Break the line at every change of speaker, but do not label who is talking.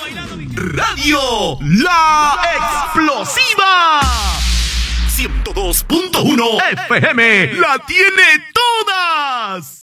Radio La Explosiva 102.1 FM la tiene todas.